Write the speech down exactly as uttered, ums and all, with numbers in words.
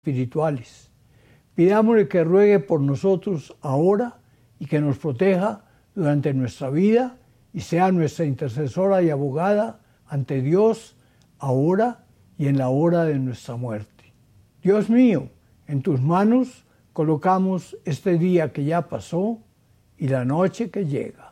espirituales. Pidámosle que ruegue por nosotros ahora y que nos proteja durante nuestra vida y sea nuestra intercesora y abogada ante Dios ahora y en la hora de nuestra muerte. Dios mío, en tus manos colocamos este día que ya pasó y la noche que llega.